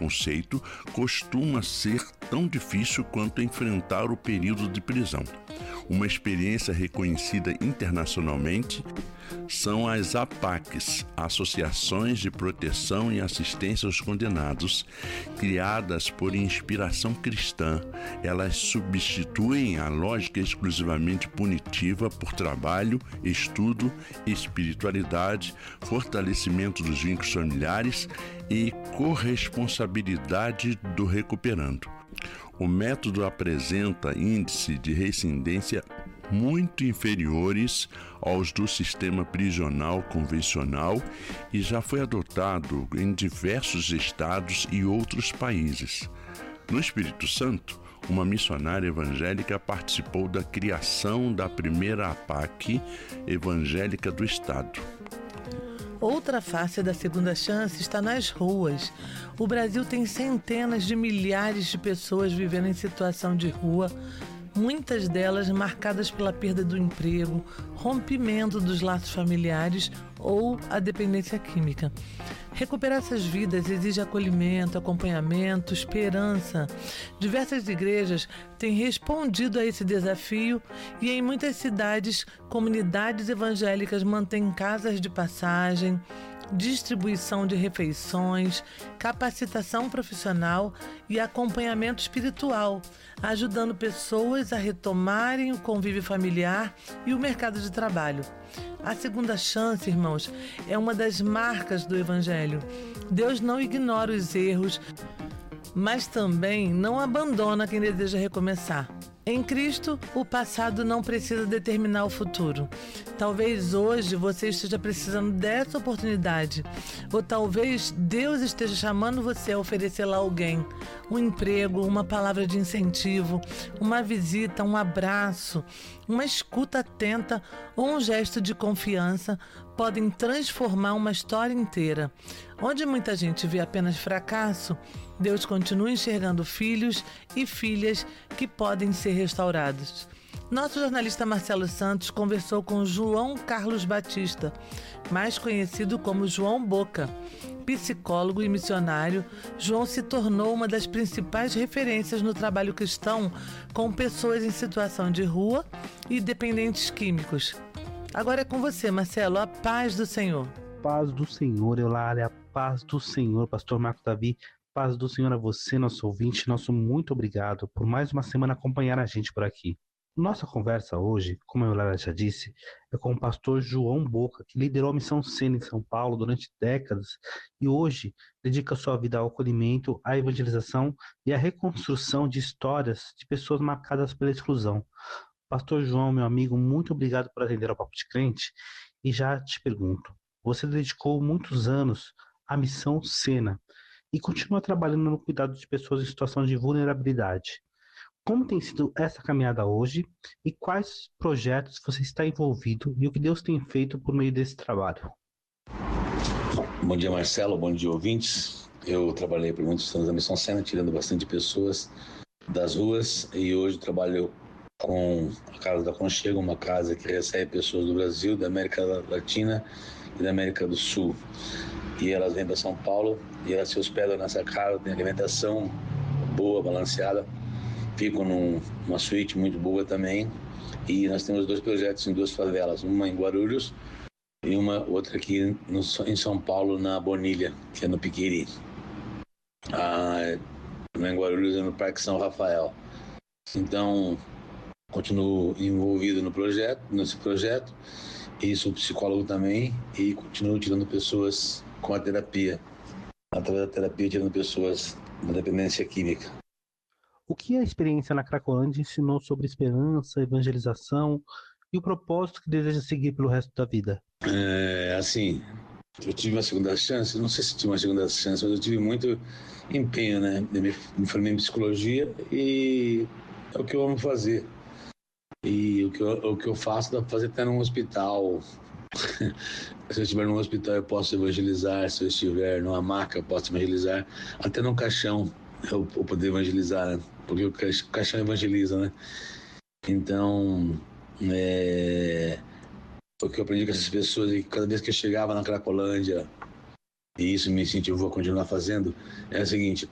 preconceito costuma ser tão difícil quanto enfrentar o período de prisão. Uma experiência reconhecida internacionalmente são as APACs, Associações de Proteção e Assistência aos Condenados, criadas por inspiração cristã. Elas substituem a lógica exclusivamente punitiva por trabalho, estudo, espiritualidade, fortalecimento dos vínculos familiares e corresponsabilidade do recuperando. O método apresenta índice de reincidência muito inferiores aos do sistema prisional convencional e já foi adotado em diversos estados e outros países. No Espírito Santo, uma missionária evangélica participou da criação da primeira APAC evangélica do estado. Outra face da segunda chance está nas ruas. O Brasil tem centenas de milhares de pessoas vivendo em situação de rua, muitas delas marcadas pela perda do emprego, rompimento dos laços familiares ou a dependência química. Recuperar essas vidas exige acolhimento, acompanhamento, esperança. Diversas igrejas têm respondido a esse desafio e em muitas cidades, comunidades evangélicas mantêm casas de passagem, distribuição de refeições, capacitação profissional e acompanhamento espiritual, ajudando pessoas a retomarem o convívio familiar e o mercado de trabalho. A segunda chance, irmãos, é uma das marcas do Evangelho. Deus não ignora os erros, mas também não abandona quem deseja recomeçar. Em Cristo, o passado não precisa determinar o futuro. Talvez hoje você esteja precisando dessa oportunidade. Ou talvez Deus esteja chamando você a oferecer a alguém um emprego, uma palavra de incentivo, uma visita, um abraço, uma escuta atenta ou um gesto de confiança podem transformar uma história inteira. Onde muita gente vê apenas fracasso, Deus continua enxergando filhos e filhas que podem ser restaurados. Nosso jornalista Marcelo Santos conversou com João Carlos Batista, mais conhecido como João Boca. Psicólogo e missionário, João se tornou uma das principais referências no trabalho cristão com pessoas em situação de rua e dependentes químicos. Agora é com você, Marcelo, a paz do Senhor. Paz do Senhor, Eulália, paz do Senhor, pastor Marco Davi, paz do Senhor a você, nosso ouvinte, nosso muito obrigado por mais uma semana acompanhar a gente por aqui. Nossa conversa hoje, como a Eulália já disse, é com o pastor João Boca, que liderou a Missão Sena em São Paulo durante décadas e hoje dedica sua vida ao acolhimento, à evangelização e à reconstrução de histórias de pessoas marcadas pela exclusão. Pastor João, meu amigo, muito obrigado por atender ao Papo de Crente e já te pergunto, você dedicou muitos anos à Missão Sena e continua trabalhando no cuidado de pessoas em situação de vulnerabilidade. Como tem sido essa caminhada hoje e quais projetos você está envolvido e o que Deus tem feito por meio desse trabalho? Bom dia, Marcelo, bom dia, ouvintes. Eu trabalhei por muitos anos na Missão Sena, tirando bastante pessoas das ruas e hoje trabalho com a Casa do Aconchego, uma casa que recebe pessoas do Brasil, da América Latina e da América do Sul. E elas vêm para São Paulo e elas se hospedam nessa casa, tem alimentação boa, balanceada. Ficam numa suíte muito boa também. E nós temos 2 projetos em 2 favelas, uma em Guarulhos e uma outra aqui em São Paulo, na Bonilha, que é no Piquiri. Em Guarulhos é no Parque São Rafael. Então, continuo envolvido nesse projeto, e sou psicólogo também, e continuo tirando pessoas com a terapia, através da terapia, tirando pessoas da dependência química. O que a experiência na Cracolândia ensinou sobre esperança, evangelização e o propósito que deseja seguir pelo resto da vida? Eu tive uma segunda chance, não sei se tive uma segunda chance, mas eu tive muito empenho, né? Eu me formei em psicologia e é o que eu amo fazer. E o que eu faço dá pra fazer até num hospital. Se eu estiver num hospital eu posso evangelizar, se eu estiver numa maca eu posso evangelizar, até num caixão eu poder evangelizar, né? Porque o caixão evangeliza, né? Então, o que eu aprendi com essas pessoas e cada vez que eu chegava na Cracolândia, e isso me incentivou a continuar fazendo, é o seguinte: